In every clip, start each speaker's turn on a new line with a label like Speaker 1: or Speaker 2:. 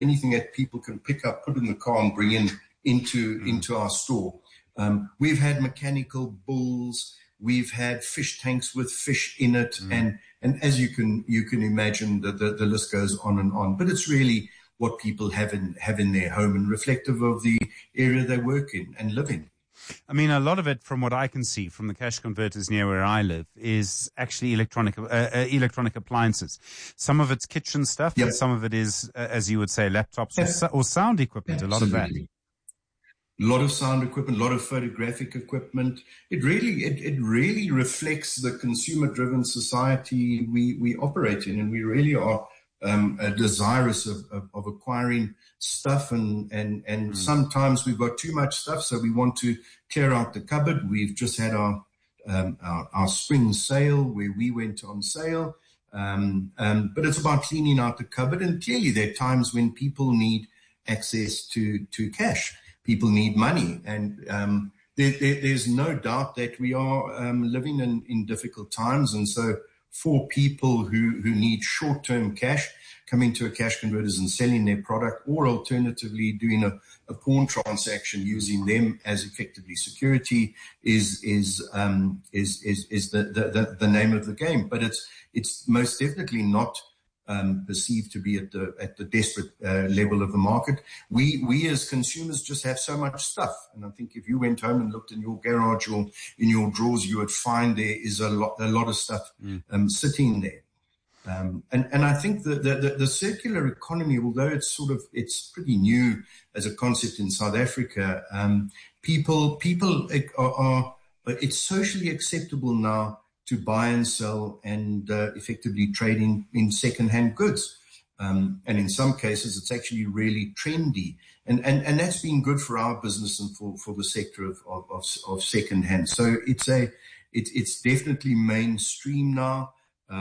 Speaker 1: anything that people can pick up, put in the car and bring into our store. We've had mechanical bulls. We've had fish tanks with fish in it. And as you can imagine, the list goes on and on. But it's really what people have in their home and reflective of the area they work in and live in.
Speaker 2: I mean, a lot of it, from what I can see from the cash converters near where I live, is actually electronic appliances. Some of it's kitchen stuff, and some of it is, as you would say, laptops or sound equipment.
Speaker 1: Absolutely.
Speaker 2: A lot of that.
Speaker 1: A lot of sound equipment, a lot of photographic equipment. It really reflects the consumer-driven society we operate in, and we really are desirous of acquiring stuff, and sometimes we've got too much stuff, so we want to clear out the cupboard. We've just had our spring sale where we went on sale, but it's about cleaning out the cupboard. And clearly, there are times when people need access to cash. People need money, and there's no doubt that we are living in difficult times, and so for people who need short-term cash, coming to a cash converters and selling their product, or alternatively doing a pawn transaction using them as effectively security is the name of the game. But it's most definitely not perceived to be at the desperate level of the market. We as consumers just have so much stuff, and I think if you went home and looked in your garage or in your drawers, you would find there is a lot of stuff sitting there. And I think the circular economy, although it's pretty new as a concept in South Africa, people are it's socially acceptable now to buy and sell and effectively trading in second-hand goods. And in some cases, it's actually really trendy. And that's been good for our business and for the sector of second-hand. So it's definitely mainstream now,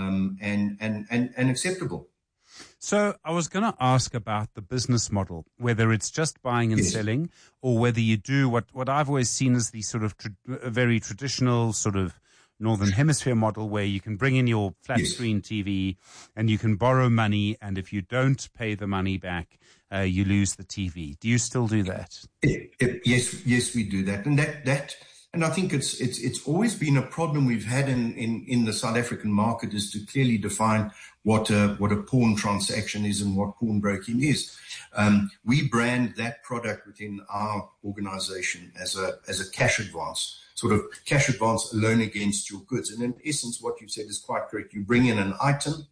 Speaker 1: and acceptable.
Speaker 2: So I was going to ask about the business model, whether it's just buying and selling, or whether you do what I've always seen as the sort of very traditional sort of Northern Hemisphere model, where you can bring in your flat screen TV and you can borrow money, and if you don't pay the money back, you lose the TV. Do you still do that?
Speaker 1: Yes, we do that, and I think it's always been a problem we've had in the South African market, is to clearly define what a pawn transaction is and what pawnbroking is. We brand that product within our organization as a cash advance. Sort of cash advance, a loan against your goods. And in essence, what you said is quite correct. You bring in an item,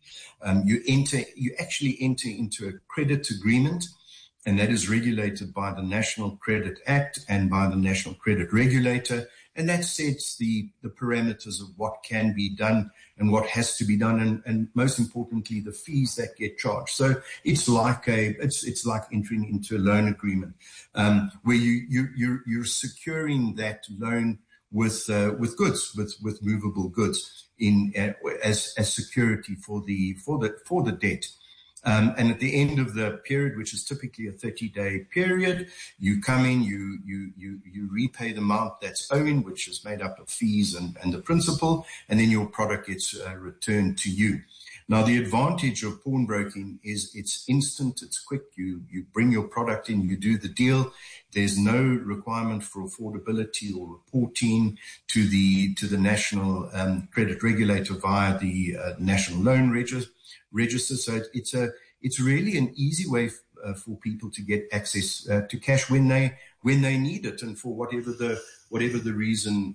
Speaker 1: you actually enter into a credit agreement, and that is regulated by the National Credit Act and by the National Credit Regulator. And that sets the parameters of what can be done and what has to be done, and most importantly, the fees that get charged. So it's like entering into a loan agreement, where you're securing that loan with goods, with movable goods as security for the debt. And at the end of the period, which is typically a 30-day period, you come in, you repay the amount that's owing, which is made up of fees and the principal, and then your product gets returned to you. Now, the advantage of pawnbroking is it's instant, it's quick. You bring your product in, you do the deal. There's no requirement for affordability or reporting to the National Credit Regulator via the National Loan Register. So it's really an easy way for people to get access to cash when they need it, and for whatever the reason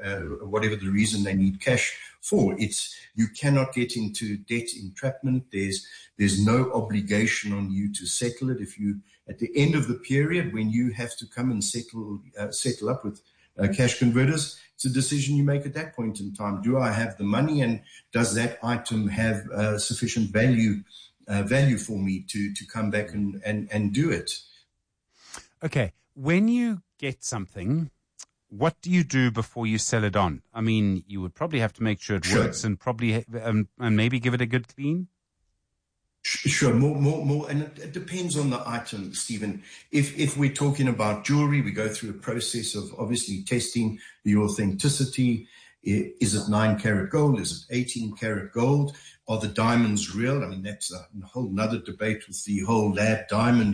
Speaker 1: they need cash for. You cannot get into debt entrapment. There's no obligation on you to settle it. If you, at the end of the period when you have to come and settle up with cash converters, it's a decision you make at that point in time. Do I have the money, and does that item have sufficient value for me to come back and do it?
Speaker 2: Okay. When you get something, what do you do before you sell it on? I mean, you would probably have to make sure it works, and probably and maybe give it a good clean.
Speaker 1: Sure, more, and it depends on the item, Stephen. If we're talking about jewelry, we go through a process of obviously testing the authenticity. Is it 9 karat gold? Is it 18 karat gold? are the diamonds real? I mean, that's a whole nother debate with the whole lab diamond